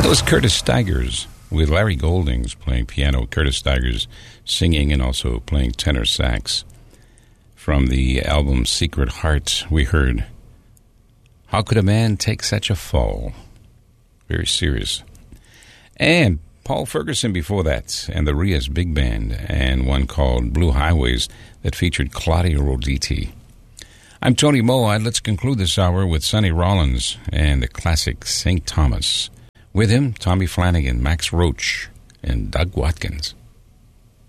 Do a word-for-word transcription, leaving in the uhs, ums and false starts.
That was Curtis Stigers with Larry Goldings playing piano, Curtis Stigers singing and also playing tenor sax. From the album Secret Heart, we heard How Could a Man Take Such a Fall? Very serious. And Paul Ferguson before that, and the Rias Big Band, and one called Blue Highways that featured Claudio Roditi. I'm Tony Moe. Let's conclude this hour with Sonny Rollins and the classic Saint Thomas. With him, Tommy Flanagan, Max Roach, and Doug Watkins.